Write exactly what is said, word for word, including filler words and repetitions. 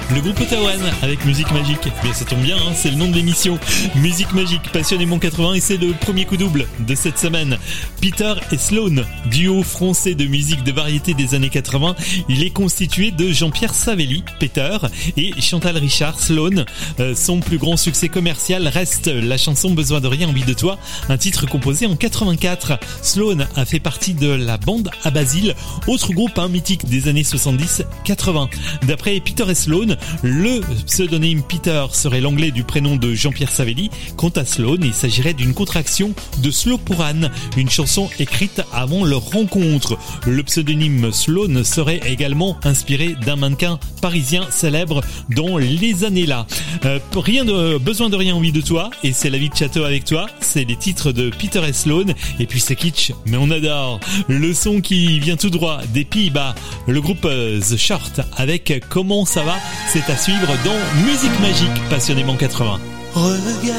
le groupe Otawan avec Musique Magique. Bien, ça tombe bien, hein, c'est le nom de l'émission. Musique Magique, passionnément quatre-vingts, et c'est le premier coup double de cette semaine. Peter et Sloan, duo français de musique de variété des années quatre-vingts. Il est constitué de Jean-Pierre Savelli, Peter, et Chantal Richard, Sloan. Euh, son plus grand succès commercial reste la chanson Besoin de rien, envie de toi, un titre composé en quatre-vingt-quatre. Sloan a fait partie de la bande à Basile, autre groupe hein, mythique des années soixante-dix quatre-vingts. D'après Peter et Sloan, le pseudonyme Peter serait l'anglais du prénom de Jean-Pierre Savelli. Quant à Sloan, il s'agirait d'une contraction de Slow pour Anne, une chanson écrite avant leur rencontre. Le pseudonyme Sloan serait également inspiré d'un mannequin parisien célèbre dans les années là. Euh, rien de besoin de rien, envie de toi, et c'est la vie de château avec toi. C'est les titres de Peter et Sloan, et puis c'est kitsch, mais on adore. Le son qui vient tout droit des Pays-Bas, le groupe euh, The Short avec Comment ça va, c'est à suivre dans Musique Magique, passionnément quatre-vingts. Regarde